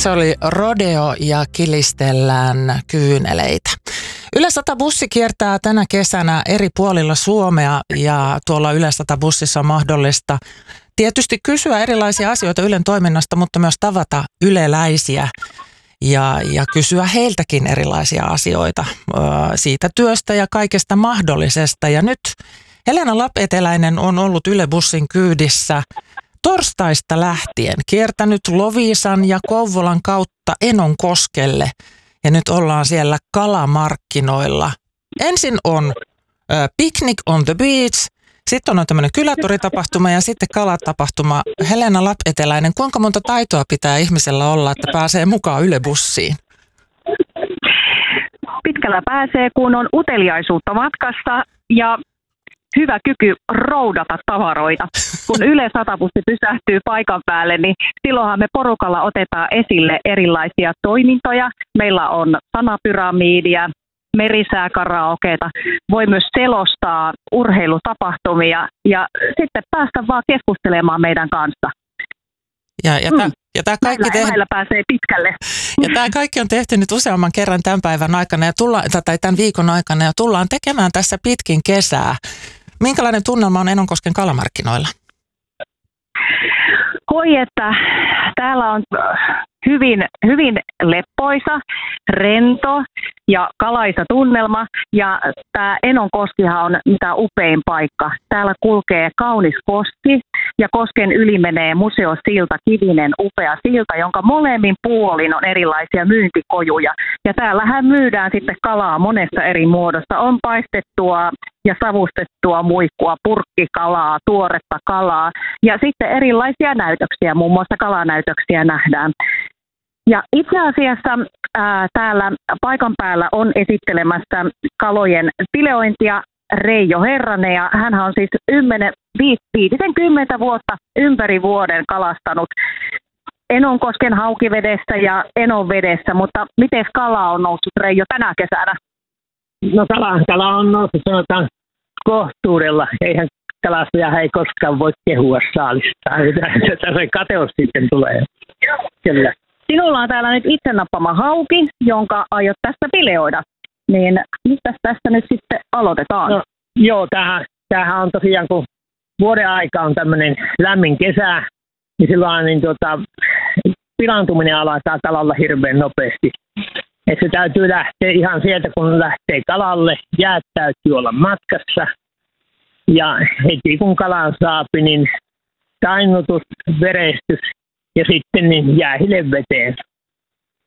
Se oli Rodeo ja Kilistellään kyyneleitä. Yle 100 bussi kiertää tänä kesänä eri puolilla Suomea ja tuolla Yle 100 bussissa on mahdollista tietysti kysyä erilaisia asioita Ylen toiminnasta, mutta myös tavata yleläisiä ja kysyä heiltäkin erilaisia asioita siitä työstä ja kaikesta mahdollisesta. Ja nyt Helena Lapeteläinen on ollut Yle Bussin kyydissä torstaista lähtien, kiertänyt Loviisan ja Kouvolan kautta Enonkoskelle ja nyt ollaan siellä kalamarkkinoilla. Ensin on Picnic on the Beach, sitten on tämmöinen kylätoritapahtuma ja sitten kalatapahtuma. Helena Lapeteläinen, kuinka monta taitoa pitää ihmisellä olla, että pääsee mukaan Yle Bussiin? Pitkällä pääsee, kun on uteliaisuutta matkassa ja hyvä kyky roudata tavaroita. Kun Yle 100 bussi pysähtyy paikan päälle, niin silloinhan me porukalla otetaan esille erilaisia toimintoja. Meillä on sanapyramiidia, merisääkaraokeita, voi myös selostaa urheilutapahtumia ja sitten päästä vaan keskustelemaan meidän kanssa. Ja tämä kaikki näillä pääsee pitkälle. Ja tämä kaikki on tehty nyt useamman kerran tämän päivän aikana tai tämän viikon aikana ja tullaan tekemään tässä pitkin kesää. Minkälainen tunnelma on Enonkosken kalamarkkinoilla? Hoi, että täällä on hyvin leppoisa, rento ja kalaisa tunnelma. Ja tämä Enonkoskihan on mitä upein paikka. Täällä kulkee kaunis koski ja kosken yli menee museosilta, kivinen upea silta, jonka molemmin puolin on erilaisia myyntikojuja. Ja täällähän myydään sitten kalaa monessa eri muodossa. On paistettua ja savustettua muikkua, purkkikalaa, tuoretta kalaa ja sitten erilaisia näytöksiä, muun muassa kalanäytöksiä nähdään. Ja itse asiassa täällä paikan päällä on esittelemässä kalojen fileointia Reijo Herranen ja hän on siis 50 vuotta ympäri vuoden kalastanut Enonkosken haukivedessä ja Enonvedessä, mutta miten kala on noussut Reijo tänä kesänä? No kala on noussut sanotaan kohtuudella. Eihän kalastaja ei koskaan voi kehua saalistaan. Tällainen kateus sitten tulee. Kyllä. Sinulla on täällä nyt itse nappama hauki, jonka aiot tästä fileoida. Niin mistä tästä nyt sitten aloitetaan? No, joo, tämähän on tosiaan, kun vuoden aika on tämmöinen lämmin kesä, niin silloin niin pilaantuminen alkaa kalalla hirveän nopeasti. Et se täytyy lähteä ihan sieltä, kun lähtee kalalle, jäät täytyy olla matkassa. Ja heti kun kalan saapi, niin tainnutus, verestys ja sitten niin jäähille veteen.